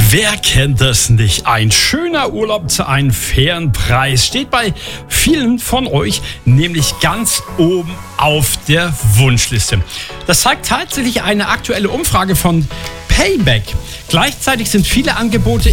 Wer kennt das nicht? Ein schöner Urlaub zu einem fairen Preis steht bei vielen von euch nämlich ganz oben auf der Wunschliste. Das zeigt tatsächlich eine aktuelle Umfrage von Payback. Gleichzeitig sind viele Angebote